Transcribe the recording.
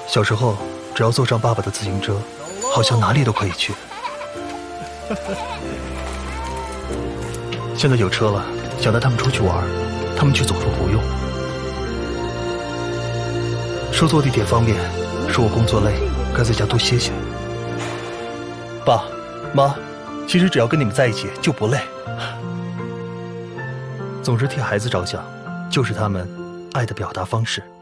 小时候，只要坐上爸爸的自行车，好像哪里都可以去。现在有车了，想带他们出去玩，他们却总说不用。说坐地铁方便，说我工作累，该在家多歇歇。爸妈，其实只要跟你们在一起就不累。总是替孩子着想，就是他们爱的表达方式。